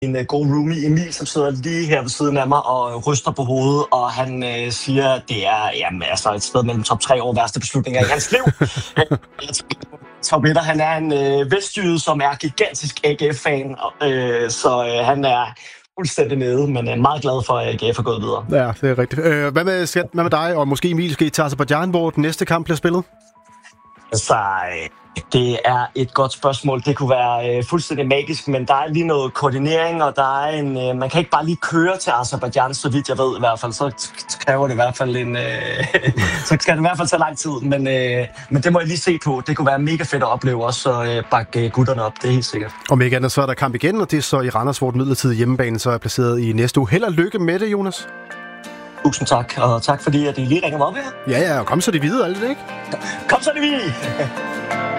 min gode roomie Emil, som sidder lige her ved siden af mig og ryster på hovedet, og han siger, at det er et sted mellem top 3 over værste beslutninger i hans liv. Top 1, han er en vestjyde, som er gigantisk AGF-fan, så han er fuldstændig nede, men er meget glad for, at AGF er gået videre. Ja, det er rigtigt. Hvad med dig, og måske Emil, skal I til Aserbajdsjan, hvor den næste kamp bliver spillet? Altså, det er et godt spørgsmål. Det kunne være fuldstændig magisk, men der er lige noget koordinering, og der er man kan ikke bare lige køre til Aserbajdsjan, så vidt jeg ved i hvert fald. Så kræver det i hvert fald så skal det i hvert fald tage lang tid, men det må jeg lige se på. Det kunne være mega fedt at opleve også, og bakke gutterne op, det er helt sikkert. Om ikke andet, så er der kamp igen, og det er så i Randers, hvor den midlertidige hjemmebane så er placeret i næste uge. Held og lykke med det, Jonas. Tusind tak, og tak fordi, at I lige ringer mig op her. Ja, og kom så det videre, alt det, ikke? Kom så det videre!